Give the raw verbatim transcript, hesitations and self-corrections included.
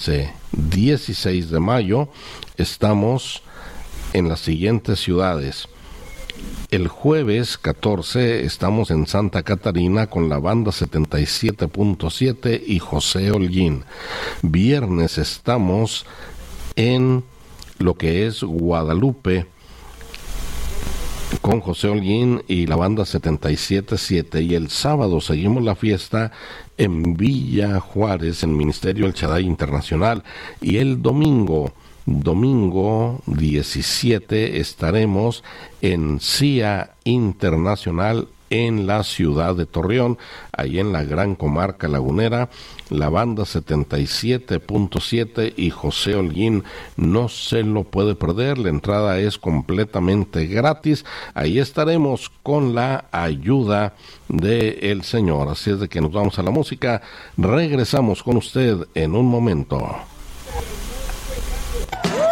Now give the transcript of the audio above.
dieciséis de mayo estamos en las siguientes ciudades. El jueves catorce estamos en Santa Catarina con la banda setenta y siete punto siete y José Holguín. Viernes estamos en lo que es Guadalupe con José Holguín y la banda setenta y siete punto siete, y el sábado seguimos la fiesta en Villa Juárez, en Ministerio El Shaddai Internacional, y el domingo Domingo diecisiete estaremos en C I A Internacional en la ciudad de Torreón, ahí en la gran comarca lagunera. La banda setenta y siete punto siete y José Holguín no se lo puede perder. La entrada es completamente gratis. Ahí estaremos con la ayuda del Señor. Así es de que nos vamos a la música. Regresamos con usted en un momento.